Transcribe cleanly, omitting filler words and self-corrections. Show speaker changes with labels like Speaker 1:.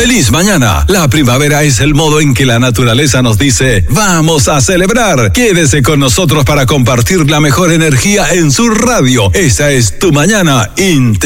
Speaker 1: ¡Feliz mañana! La primavera es el modo en que la naturaleza nos dice, ¡vamos a celebrar! Quédese con nosotros para compartir la mejor energía en su radio. Esa es Tu Mañana